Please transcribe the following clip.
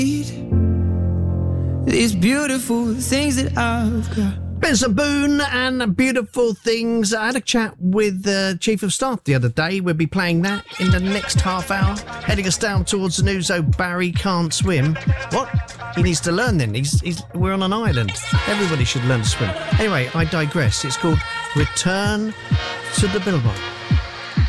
These beautiful things that I've got. Benson Boone and Beautiful Things. I had a chat with the Chief of Staff the other day. We'll be playing that in the next half hour. Heading us down towards the news. Oh, Barry can't swim. What? He needs to learn then. We're on an island. Everybody should learn to swim. Anyway, I digress. It's called Return to the Billabong.